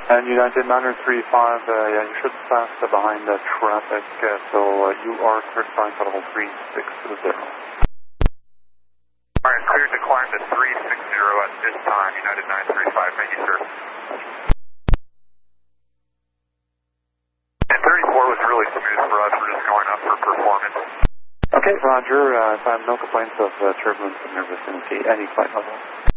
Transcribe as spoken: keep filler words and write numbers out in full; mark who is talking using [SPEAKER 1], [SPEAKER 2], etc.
[SPEAKER 1] And United nine three five, uh, yeah, you should pass uh, behind the traffic, uh, so uh, you are cleared to climb to level three six zero.
[SPEAKER 2] Alright, cleared to climb to three six zero at this time, United nine three five, thank you, sir. And thirty-four was really smooth for us, we're just going up for performance.
[SPEAKER 1] Okay, Roger, uh, I have no complaints of uh, turbulence in your vicinity, any flight level.